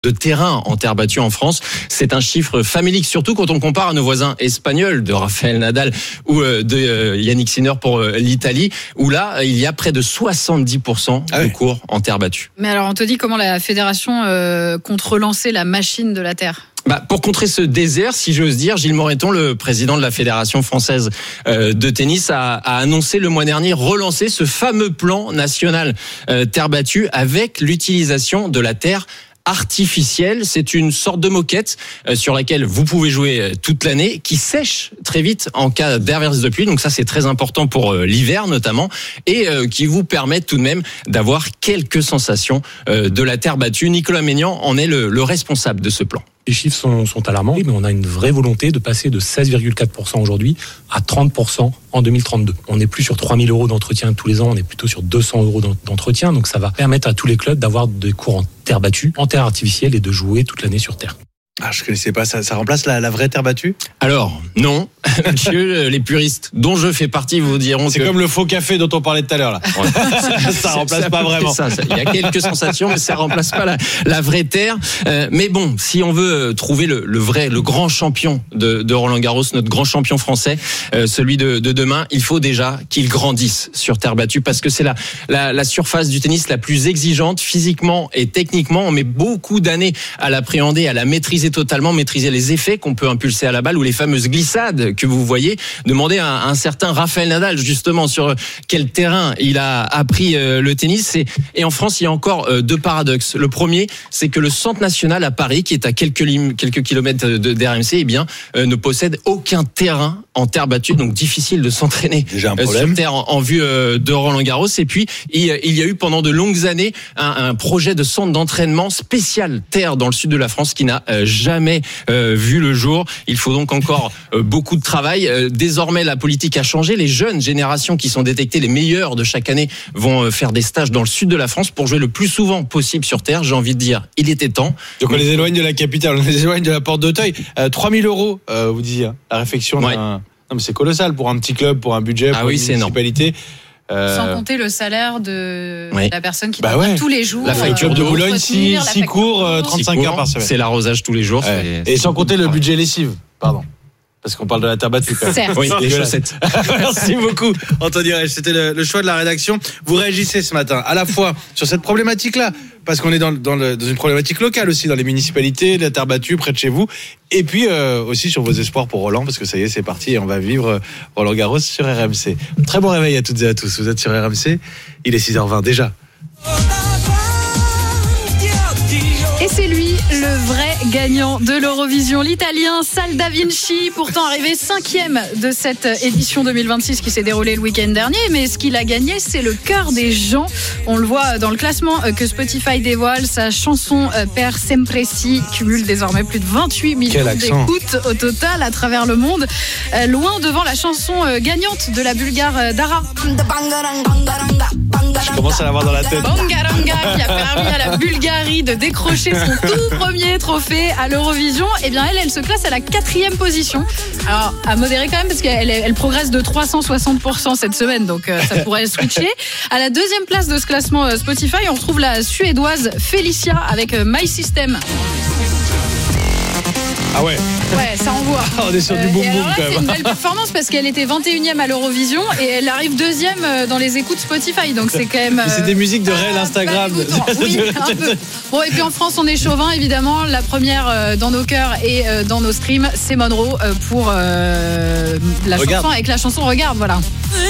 de terrain en terre battue en France. C'est un chiffre famélique, surtout quand on compare à nos voisins espagnols de Rafael Nadal ou de Yannick Sinner pour l'Italie, où là, il y a près de 70% de cours en terre battue. Mais alors, Anthony, comment la fédération compte relancer la machine de la terre ? Pour contrer ce désert, si j'ose dire, Gilles Moreton, le président de la Fédération française de tennis, a annoncé le mois dernier relancer ce fameux plan national terre battue avec l'utilisation de la terre artificielle. C'est une sorte de moquette sur laquelle vous pouvez jouer toute l'année, qui sèche très vite en cas d'averse de pluie. Donc ça, c'est très important pour l'hiver notamment, et qui vous permet tout de même d'avoir quelques sensations de la terre battue. Nicolas Maignan en est le responsable de ce plan. Les chiffres sont alarmants, mais on a une vraie volonté de passer de 16,4% aujourd'hui à 30% en 2032. On n'est plus sur 3 000 euros d'entretien tous les ans, on est plutôt sur 200 euros d'entretien. Donc ça va permettre à tous les clubs d'avoir des cours en terre battue, en terre artificielle, et de jouer toute l'année sur terre. Je connaissais pas ça. Ça remplace la vraie terre battue ? Alors, non. Monsieur, les puristes dont je fais partie vous diront c'est comme le faux café dont on parlait tout à l'heure, là. Ça remplace pas vraiment. Il y a quelques sensations, mais ça remplace pas la vraie terre. Mais bon, si on veut trouver le grand champion de Roland Garros, notre grand champion français, celui de demain, il faut déjà qu'il grandisse sur terre battue, parce que c'est la surface du tennis la plus exigeante physiquement et techniquement. On met beaucoup d'années à l'appréhender, à la maîtriser totalement, maîtriser les effets qu'on peut impulser à la balle ou les fameuses glissades que vous voyez. Demandez à un certain Rafael Nadal justement sur quel terrain il a appris le tennis. Et en France, il y a encore deux paradoxes. Le premier, c'est que le Centre national à Paris, qui est à quelques kilomètres d'RMC, ne possède aucun terrain en terre battue, donc difficile de s'entraîner sur terre en vue de Roland Garros. Et puis, il y a eu pendant de longues années un projet de centre d'entraînement spécial terre dans le sud de la France qui n'a jamais vu le jour. Il faut donc encore beaucoup de travail. Désormais, la politique a changé. Les jeunes générations qui sont détectées, les meilleures de chaque année, vont faire des stages dans le sud de la France pour jouer le plus souvent possible sur terre. J'ai envie de dire, il était temps. Donc on les éloigne de la capitale, on les éloigne de la porte d'Auteuil. 3 000 euros, vous disiez, la réfection d'un... Non, mais c'est colossal pour un petit club, pour un budget, pour une municipalité. Sans compter le salaire de la personne qui travaille tous les jours. La facture de Boulogne, 6 cours, 35 heures par semaine. C'est l'arrosage tous les jours. Et sans compter le budget lessive, pardon. Parce qu'on parle de la terre battue. Oui, les chaussettes. Merci beaucoup, Anthony Reich. C'était le choix de la rédaction. Vous réagissez ce matin à la fois sur cette problématique-là, parce qu'on est dans une problématique locale aussi, dans les municipalités, la terre battue près de chez vous, et puis aussi sur vos espoirs pour Roland, parce que ça y est, c'est parti, et on va vivre Roland Garros sur RMC. Très bon réveil à toutes et à tous. Vous êtes sur RMC, il est 6h20 déjà. Et c'est lui, le vrai gagnant de l'Eurovision, l'Italien Sal Da Vinci, pourtant arrivé 5e de cette édition 2026 qui s'est déroulée le week-end dernier. Mais ce qu'il a gagné, c'est le cœur des gens. On le voit dans le classement que Spotify dévoile. Sa chanson Per Sempre Si cumule désormais plus de 28 millions d'écoutes au total à travers le monde. Loin devant la chanson gagnante de la Bulgare Dara. Je commence à l'avoir dans la tête. Bangaranga, qui a permis à la Bulgarie de décrocher son tout premier trophée à l'Eurovision. Et bien elle se classe à la 4e position. Alors à modérer quand même, parce qu'elle progresse de 360% cette semaine, donc ça pourrait switcher. À la 2e place de ce classement Spotify, on retrouve la Suédoise Felicia avec My System. Ah ouais. Ouais, ça envoie. On est sur du boum boum quand même. C'est une belle performance parce qu'elle était 21e à l'Eurovision et elle arrive 2e dans les écoutes Spotify. Donc c'est quand même. Mais c'est des musiques de réel Instagram. Oui, un peu. Bon, et puis en France, on est chauvin évidemment. La première dans nos cœurs et dans nos streams, c'est Monroe pour la chanson avec la chanson Regarde, voilà.